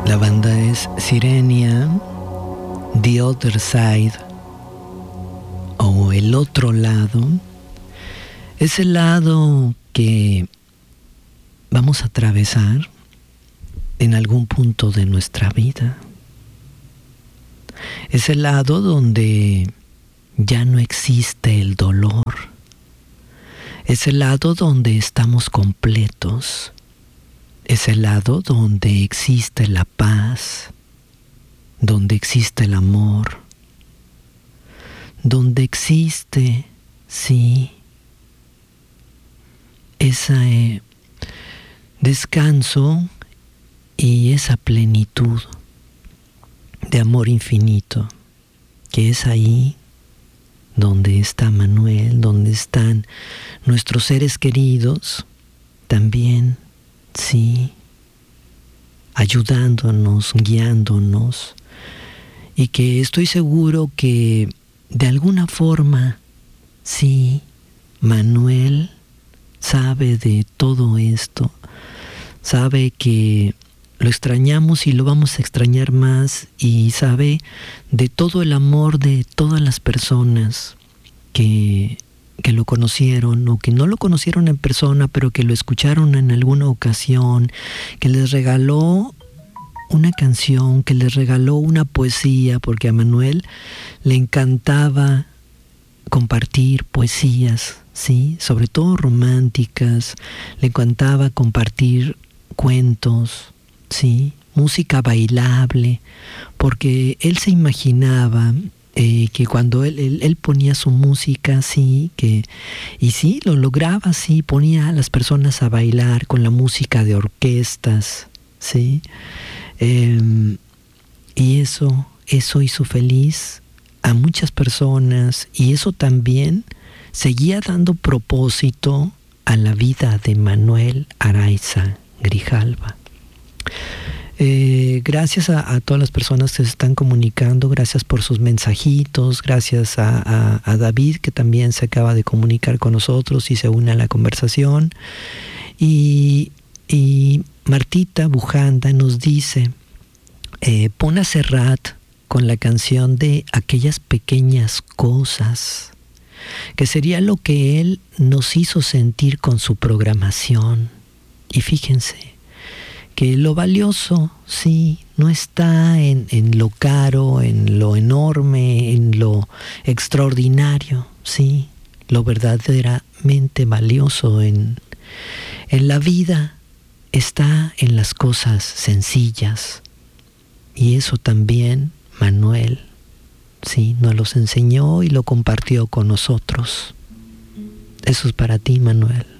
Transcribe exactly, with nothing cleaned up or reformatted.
La banda es Sirenia, The Other Side, o El Otro Lado. Es el lado que vamos a atravesar en algún punto de nuestra vida. Es el lado donde ya no existe el dolor. Es el lado donde estamos completos. Es el lado donde existe la paz, donde existe el amor, donde existe, sí, ese descanso y esa plenitud de amor infinito, que es ahí donde está Manuel, donde están nuestros seres queridos, también, sí, ayudándonos, guiándonos, y que estoy seguro que de alguna forma, sí, Manuel sabe de todo esto, sabe que lo extrañamos y lo vamos a extrañar más, y sabe de todo el amor de todas las personas que, que lo conocieron o que no lo conocieron en persona, pero que lo escucharon en alguna ocasión, que les regaló una canción, que les regaló una poesía, porque a Manuel le encantaba compartir poesías, sí, sobre todo románticas, le encantaba compartir cuentos, sí, música bailable, porque él se imaginaba eh, que cuando él, él, él ponía su música, sí, que, y sí, lo lograba, sí, ponía a las personas a bailar con la música de orquestas, sí, eh, y eso, eso hizo feliz a muchas personas, y eso también seguía dando propósito a la vida de Manuel Araiza Grijalva. Eh, gracias a, a todas las personas que se están comunicando, gracias por sus mensajitos, gracias a, a, a David, que también se acaba de comunicar con nosotros y se une a la conversación, y, y Martita Bujanda nos dice, eh, pon a Serrat con la canción de Aquellas Pequeñas Cosas, que sería lo que él nos hizo sentir con su programación. Y fíjense que lo valioso, sí, no está en, en lo caro, en lo enorme, en lo extraordinario, sí. Lo verdaderamente valioso en, en la vida está en las cosas sencillas. Y eso también Manuel, sí, nos los enseñó y lo compartió con nosotros. Eso es para ti, Manuel.